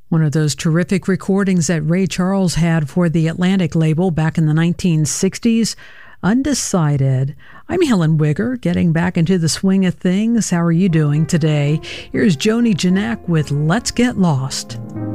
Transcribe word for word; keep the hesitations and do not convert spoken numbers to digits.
One of those terrific recordings that Ray Charles had for the Atlantic label back in the nineteen sixties, Undecided. I'm Helen Wigger, getting back into the swing of things. How are you doing today? Here's Joni Janak with Let's Get Lost.